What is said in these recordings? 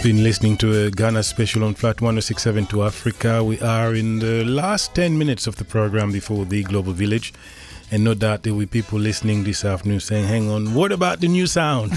Been listening to a Ghana special on Flat 106.7 to Africa. We are in the last 10 minutes of the program before the Global Village. And no doubt there will be people listening this afternoon saying, hang on, what about the new sound?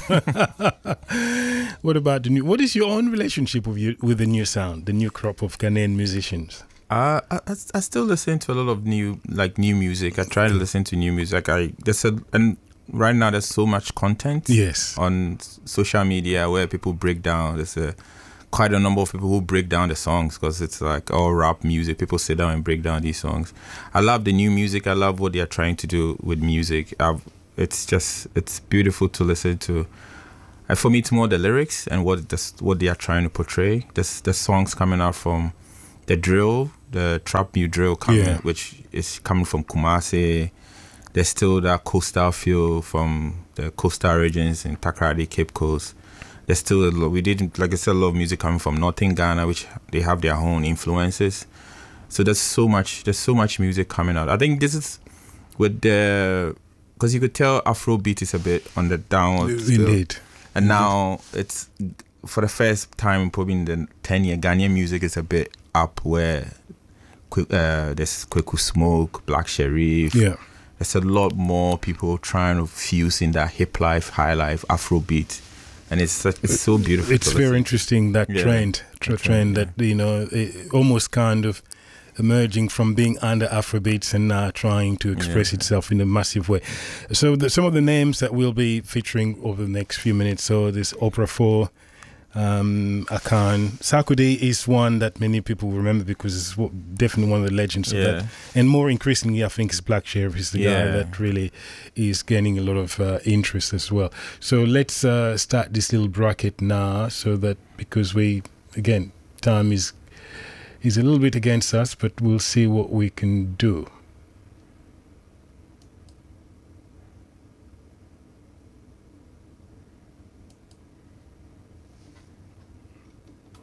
What is your own relationship with the new sound, the new crop of Ghanaian musicians? I still listen to a lot of new music. I try to listen to new music. And right now there's so much content on social media where people break down. There's quite a number of people who break down the songs because it's like all rap music. People sit down and break down these songs. I love the new music. I love what they are trying to do with music. It's beautiful to listen to. And for me, it's more the lyrics and what they are trying to portray. The songs coming out from the drill, the trap new drill coming, which is coming from Kumasi. There's still that coastal feel from the coastal regions in Takoradi, Cape Coast. There's still a lot. Like I said, a lot of music coming from Northern Ghana, which they have their own influences. So there's so much music coming out. I think this is because you could tell Afrobeat is a bit on the down. Indeed. And now it's, for the first time probably in the 10-year, Ghanaian music is a bit up where there's Kweku Smoke, Black Sherif. Yeah. There's a lot more people trying to fuse in that hip life, high life, Afrobeat, and it's so beautiful. It's very interesting that trend that almost kind of emerging from being under Afrobeats and now trying to express itself in a massive way. So some of the names that we'll be featuring over the next few minutes. So there's Opera 4. Akan Sarkodie is one that many people remember because it's definitely one of the legends of that. And more increasingly, I think, is Black Sherif is the guy that really is gaining a lot of interest as well. So let's start this little bracket now, so that because time is a little bit against us, but we'll see what we can do.